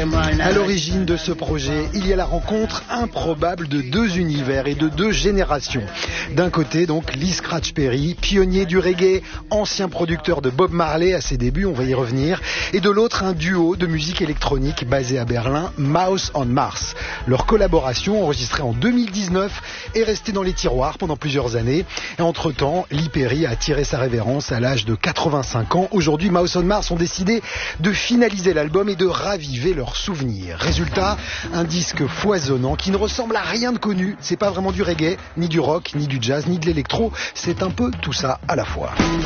À l'origine de ce projet, il y a la rencontre improbable de deux univers et de deux générations. D'un côté, donc, Lee Scratch Perry, pionnier du reggae, ancien producteur de Bob Marley à ses débuts, on va y revenir. Et de l'autre, un duo de musique électronique basé à Berlin, Mouse on Mars. Leur collaboration, enregistrée en 2019, est restée dans les tiroirs pendant plusieurs années. Et entre-temps, Lee Perry a tiré sa révérence à l'âge de 85 ans. Aujourd'hui, Mouse on Mars ont décidé de finaliser l'album et de raviver leurs souvenirs. Résultat, un disque foisonnant qui ne ressemble à rien de connu. C'est pas vraiment du reggae, ni du rock, ni du jazz, ni de l'électro. C'est un peu tout ça à la fois.